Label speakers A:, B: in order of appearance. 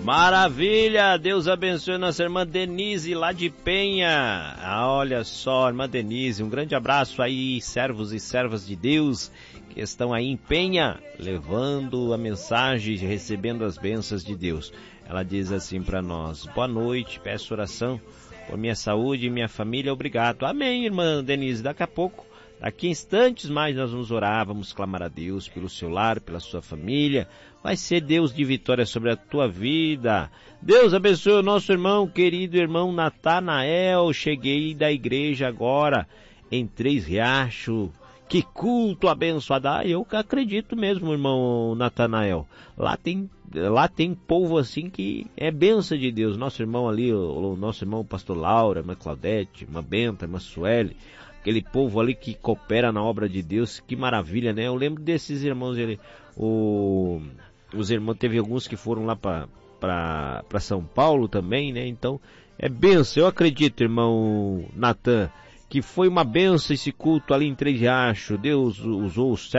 A: Maravilha, Deus abençoe nossa irmã Denise lá de Penha. Olha só, irmã Denise, um grande abraço aí, servos e servas de Deus que estão aí em Penha, levando a mensagem, recebendo as bênçãos de Deus. Ela diz assim para nós: boa noite, peço oração por minha saúde e minha família, obrigado. Amém, irmã Denise, daqui a pouco, daqui a instantes mais nós vamos orar, vamos clamar a Deus pelo seu lar, pela sua família. Vai ser Deus de vitória sobre a tua vida. Deus abençoe o nosso irmão, querido irmão Natanael. Cheguei da igreja agora em Três Riachos. Que culto abençoado. Eu acredito mesmo, irmão Natanael. Lá tem povo assim que é bênção de Deus. Nosso irmão ali, o nosso irmão pastor Laura, irmã Claudete, irmã Benta, irmã Sueli. Aquele povo ali que coopera na obra de Deus, que maravilha, né? Eu lembro desses irmãos ali, os irmãos, teve alguns que foram lá para São Paulo também, né? Então, é benção. Eu acredito, irmão Natan, que foi uma benção esse culto ali em Três Riachos. Deus usou os